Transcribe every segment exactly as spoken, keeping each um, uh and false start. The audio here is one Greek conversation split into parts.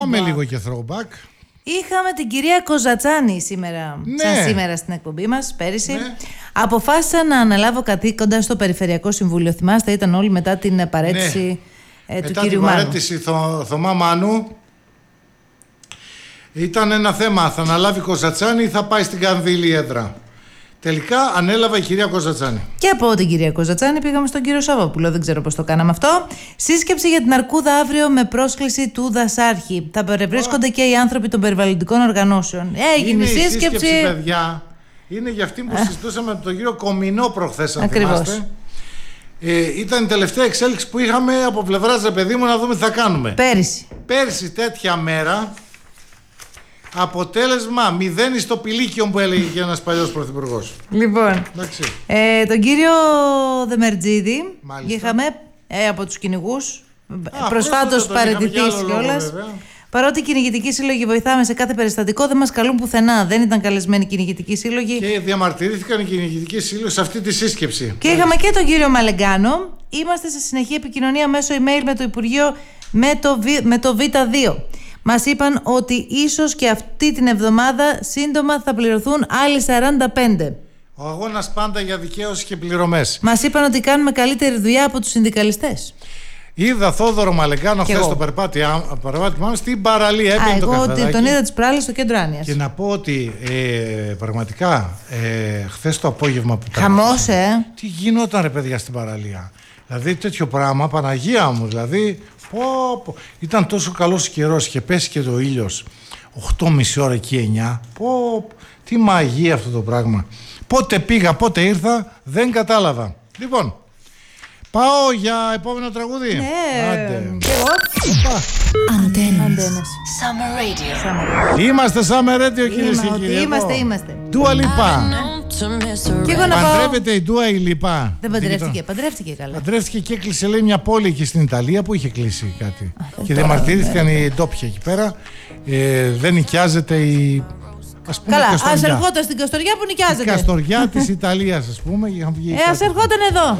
Πάμε λίγο και throwback. Είχαμε την κυρία Κοζατσάνη σήμερα, ναι. σαν σήμερα στην εκπομπή μας, πέρυσι. Ναι. Αποφάσισα να αναλάβω καθήκοντα στο Περιφερειακό Συμβούλιο. Θυμάστε, ήταν όλοι μετά την παρέτηση ναι. ε, του μετά κυρίου την Μάνου. παρέτηση Θω, Θωμά Μάνου. Ήταν ένα θέμα, θα αναλάβει Κοζατσάνη ή θα πάει στην Κανδύλη έδρα. Τελικά ανέλαβε η κυρία Κοζατσάνη. Και από την κυρία Κοζατσάνη πήγαμε στον κύριο Σαββόπουλο. Δεν ξέρω πώς το κάναμε αυτό. Σύσκεψη για την Αρκούδα αύριο με πρόσκληση του Δασάρχη. Θα παρευρίσκονται και οι άνθρωποι των περιβαλλοντικών οργανώσεων. Έγινε η σύσκεψη. σύσκεψη, παιδιά. Είναι για αυτή που συζητούσαμε με τον κύριο Κομινό προχθές, αν Ακριβώς. θυμάστε. Ε, ήταν η τελευταία εξέλιξη που είχαμε από πλευράς, ρε παιδί μου, να δούμε τι θα κάνουμε. Πέρυσι. Πέρσι τέτοια μέρα. Αποτέλεσμα μηδέν στο πηλίκιο που έλεγε και ένας παλιός πρωθυπουργός. Λοιπόν, ε, τον κύριο Δεμερτζίδη Μάλιστα. είχαμε ε, από τους κυνηγούς, προσφάτως παραιτηθείς κιόλας. Παρότι οι κυνηγητικοί σύλλογοι βοηθάμε σε κάθε περιστατικό, δεν μας καλούν πουθενά. Δεν ήταν καλεσμένοι κυνηγητικοί σύλλογοι. Και διαμαρτυρήθηκαν οι κυνηγητικοί σύλλογοι σε αυτή τη σύσκεψη. Και είχαμε και τον κύριο Μαλεγκάνο. Είμαστε σε συνεχή επικοινωνία μέσω email με το Υπουργείο με το, με το Β δύο. Μας είπαν ότι ίσως και αυτή την εβδομάδα σύντομα θα πληρωθούν άλλοι σαράντα πέντε. Ο αγώνας πάντα για δικαίωση και πληρωμές. Μας είπαν ότι κάνουμε καλύτερη δουλειά από τους συνδικαλιστές. Είδα Θόδωρο Μαλεγκάνο χθες στο περπάτημά μου στην παραλία. Α, εγώ ότι τον είδα τις προάλλες στο κέντρο Άνοιας. Και να πω ότι ε, πραγματικά ε, χθες το απόγευμα που χαμός, ε! Τι γινόταν, ρε παιδιά, στην παραλία. Δηλαδή τέτοιο πράγμα, Παναγία μου, δηλαδή. Πω, πω. Ήταν τόσο καλός καιρός και πέσει και το ήλιος οκτώ και μισή ώρα εκεί εννιά. Πω, πω. Τι μαγεία αυτό το πράγμα. Πότε πήγα, πότε ήρθα, δεν κατάλαβα. Λοιπόν, πάω για επόμενο τραγούδι. Ναι, Άντε. και εγώ. Αντένες. Summer Radio. Είμαστε Summer Radio, κυρίες και κύριοι. Είμαστε, είμαστε. Dua Lipa. Και εγώ να πω. Παντρεύεται η Dua Lipa. Δεν παντρεύτηκε, παντρεύτηκε καλά. Παντρεύτηκε και έκλεισε, λέει, μια πόλη εκεί στην Ιταλία που είχε κλείσει κάτι. Α, και διαμαρτυρήθηκαν οι ντόπιοι εκεί πέρα. Ε, δεν νοικιάζεται η. Ας πούμε, καλά, Καστοριά. ας ερχόταν στην Καστοριά που νοικιάζεται. Η Καστοριά της Ιταλίας, ας πούμε. Ε, ας ερχόταν εδώ.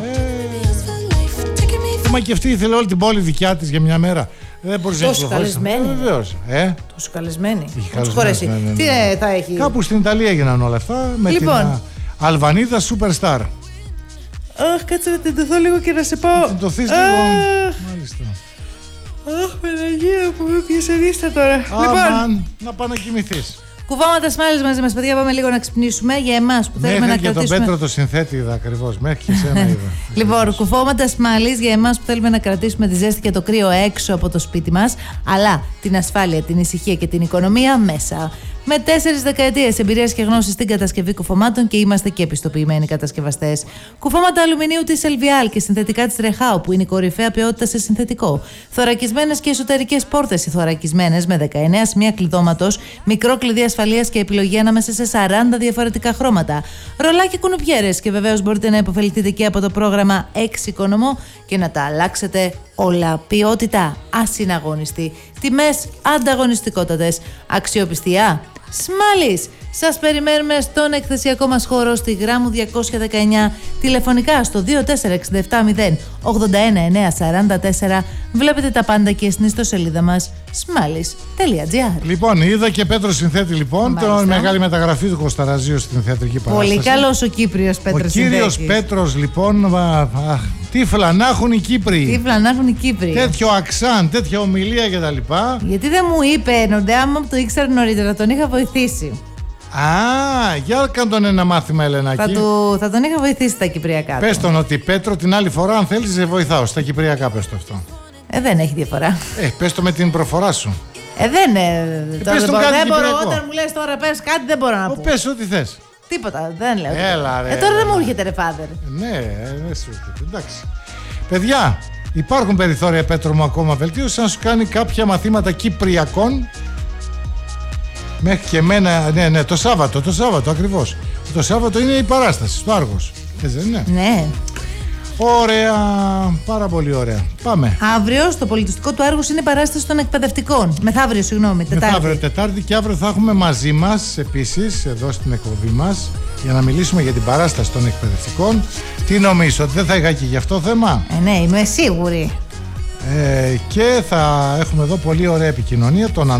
Ε, μα και αυτή ήθελε όλη την πόλη δικιά της για μια μέρα. Δεν μπορούσε να κυκλοφορήσει. Τόσο καλεσμένη. Βεβαίως. Ε. Τόσο καλεσμένη. Να τους χωρέσει. Ναι, ναι. Τι ε, θα έχει. Κάπου στην Ιταλία έγιναν όλα αυτά. Με λοιπόν. την Αλβανίδα Superstar. Αχ, κάτσε να τεντωθώ λίγο και να σε πω. Να τεντωθείς λίγο. Μάλιστα. Αχ, Παναγία που με πιέσε νύστα τώρα. Λοιπόν, να πάει να κοιμηθείς. Κουβώματα Σμάλης μαζί μας, παιδιά. Πάμε λίγο να ξυπνήσουμε για εμάς που θέλουμε να κρατήσουμε. Μέχρι και τον Πέτρο το συνθέτη είδα ακριβώς. Μέχρι και εσένα είδα. Λοιπόν, κουβώματα Σμάλης για εμάς που θέλουμε να κρατήσουμε τη ζέστη και το κρύο έξω από το σπίτι μας, αλλά την ασφάλεια, την ησυχία και την οικονομία μέσα. Με τέσσερις δεκαετίες εμπειρίας και γνώσης στην κατασκευή κουφωμάτων και είμαστε και επιστοποιημένοι κατασκευαστές. Κουφώματα αλουμινίου της Ελβιάλ και συνθετικά της Ρεχάου, που είναι η κορυφαία ποιότητα σε συνθετικό. Θωρακισμένες και εσωτερικές πόρτες, οι θωρακισμένες με δεκαεννέα σημεία κλειδώματος, μικρό κλειδί ασφαλείας και επιλογή ανάμεσα σε σαράντα διαφορετικά χρώματα. Ρολάκι κουνουπιέρες και βεβαίως μπορείτε να υποφεληθείτε και από το πρόγραμμα Εξοικονομώ και να τα αλλάξετε όλα. Ποιότητα ασυναγώνιστη. Τιμές ανταγωνιστικότατες. Αξιοπιστία Σμάλης. Σας περιμένουμε στον εκθεσιακό μας χώρο στη Γράμμου διακόσια δεκαεννιά, τηλεφωνικά στο δύο τέσσερα έξι επτά μηδέν ογδόντα ένα εννιακόσια σαράντα τέσσερα. Βλέπετε τα πάντα και στην ιστοσελίδα μας σμάλης τελεία τζι άρ. Λοιπόν, είδα και Πέτρο συνθέτη, λοιπόν, την μεγάλη μεταγραφή του Κωνσταραζίου στην θεατρική παράσταση. Πολύ καλός ο Κύπριος Πέτρος. Ο κύριος Πέτρος, λοιπόν, α, α, τύφλα να έχουν οι Κύπροι. Τύφλα να έχουν οι Κύπροι. Τέτοιο αξάν, τέτοια ομιλία κτλ. Γιατί δεν μου είπε, νοντε, άμα το ήξερα νωρίτερα, τον είχα βοηθήσει. Α, για κάνε τον ένα μάθημα, Ελενάκη. Θα, του, θα τον είχα βοηθήσει στα κυπριακά. Πες τον ότι Πέτρο την άλλη φορά, αν θέλεις, σε βοηθάω. Στα κυπριακά πες το αυτό. Ε, δεν έχει διαφορά. Ε, πες το με την προφορά σου. Ε, δεν είναι. Ε, τώρα πες δεν τον μπορώ, κάτι δεν μπορώ κυπριακό. όταν μου λες τώρα πες κάτι, δεν μπορώ να πω. Πες ό,τι θες. Τίποτα, δεν λέω. Έλα, ρε. Ε, τώρα δεν μου έρχεται, ρε φάδερ. Ναι, ε, δεν σου έρχεται. Εντάξει. Παιδιά, υπάρχουν περιθώρια, Πέτρο μου, ακόμα βελτίωση. Αν σου κάνει κάποια μαθήματα κυπριακών. Μέχρι και εμένα, ναι, ναι, το Σάββατο, το Σάββατο ακριβώς. Το Σάββατο είναι η παράσταση στο Άργος. Έτσι δεν είναι? Ναι. Ωραία, πάρα πολύ ωραία. Πάμε. Αύριο στο πολιτιστικό του Άργους είναι η παράσταση των εκπαιδευτικών. Μεθαύριο, συγγνώμη, Τετάρτη. Μεθαύριο, Τετάρτη, και αύριο θα έχουμε μαζί μας επίσης εδώ στην εκπομπή μας για να μιλήσουμε για την παράσταση των εκπαιδευτικών. Τι νομίζω, ότι δεν θα είχα και γι' αυτό θέμα? Ε, ναι, είμαι σίγουρη. Ε, και θα έχουμε εδώ πολύ ωραία επικοινωνία. Τον